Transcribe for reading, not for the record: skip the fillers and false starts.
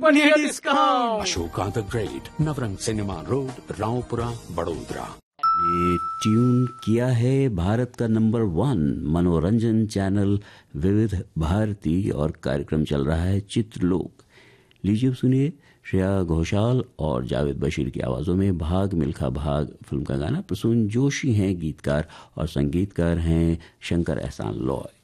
बनिए discount. Ashoka the great, Navrang cinema road, Raopura, Vadodara. ने tune किया है भारत का नंबर 1 मनोरंजन चैनल विविध भारती और कार्यक्रम चल रहा है चित्रलोक। लीजिए सुनिए श्रेया घोषाल और जावेद बशीर की आवाज़ों में भाग मिल्खा भाग फिल्म का गाना। प्रसून जोशी हैं गीतकार और संगीतकार हैं शंकर एहसान लॉय।